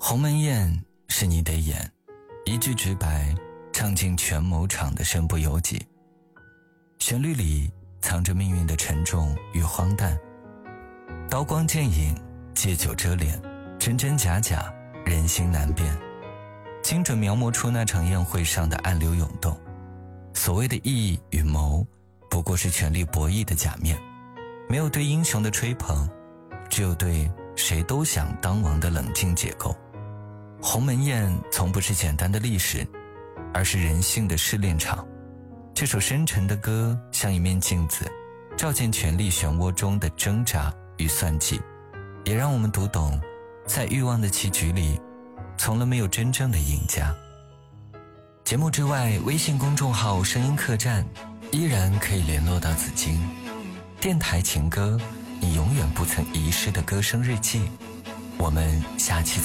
鸿门宴是你得演，一句直白唱尽全某场的身不由己。旋律里藏着命运的沉重与荒诞，刀光剑影，借酒遮脸，真真假假，人心难辨，精准描摹出那场宴会上的暗流涌动。所谓的义与谋，不过是权力博弈的假面，没有对英雄的吹捧，只有对谁都想当王的冷静解构。鸿门宴从不是简单的历史，而是人性的试炼场。这首深沉的歌像一面镜子，照见权力漩涡中的挣扎与算计，也让我们读懂，在欲望的棋局里，从来没有真正的赢家。节目之外，微信公众号声音客栈依然可以联络到紫金。电台情歌，你永远不曾遗失的歌声日记。我们下期再见。